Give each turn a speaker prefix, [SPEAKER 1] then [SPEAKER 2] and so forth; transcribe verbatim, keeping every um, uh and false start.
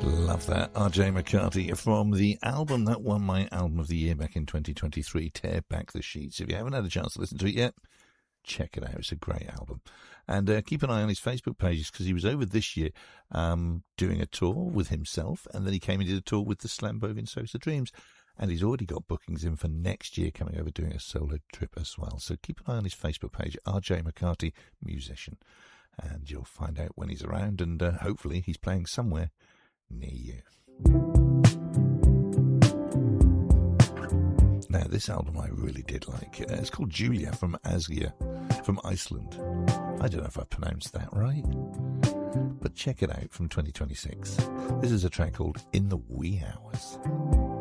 [SPEAKER 1] Love that. R J McCarty from the album that won my album of the year back in twenty twenty-three, Tear Back the Sheets. If you haven't had a chance to listen to it yet, check it out. It's a great album. And uh, keep an eye on his Facebook pages, because he was over this year um, doing a tour with himself, and then he came and did a tour with the Slambogan Sosa Dreams. And he's already got bookings in for next year, coming over doing a solo trip as well. So keep an eye on his Facebook page, R J McCarty, musician. And you'll find out when he's around, and uh, hopefully he's playing somewhere near you. Now, this album I really did like. Uh, it's called Julia from Asgia, from Iceland. I don't know if I pronounced that right, but check it out, from twenty twenty-six. This is a track called In the Wee Hours.